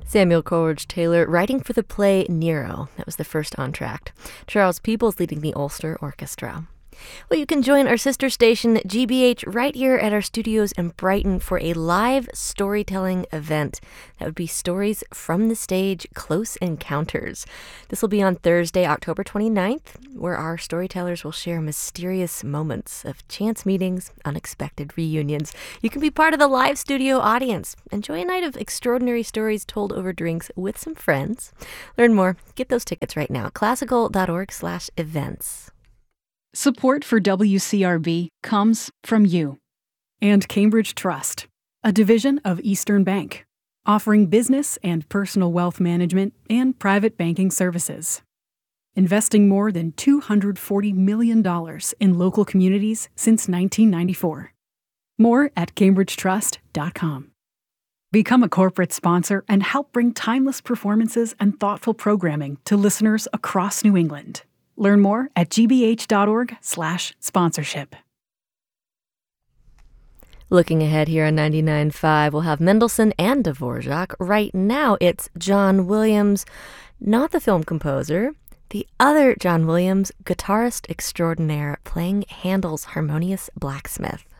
Samuel Coleridge Taylor writing for the play Nero. That was the first entr'acte. Charles Peoples leading the Ulster Orchestra. Well, you can join our sister station, GBH, right here at our studios in Brighton for a live storytelling event. That would be Stories from the Stage Close Encounters. This will be on Thursday, October 29th, where our storytellers will share mysterious moments of chance meetings, unexpected reunions. You can be part of the live studio audience. Enjoy a night of extraordinary stories told over drinks with some friends. Learn more. Get those tickets right now. Classical.org/events. Support for WCRB comes from you and Cambridge Trust, a division of Eastern Bank, offering business and personal wealth management and private banking services. Investing more than $240 million in local communities since 1994. More at cambridgetrust.com. Become a corporate sponsor and help bring timeless performances and thoughtful programming to listeners across New England. Learn more at gbh.org/sponsorship. Looking ahead here on 99.5, we'll have Mendelssohn and Dvorak. Right now, it's John Williams, not the film composer, the other John Williams, guitarist extraordinaire, playing Handel's Harmonious Blacksmith.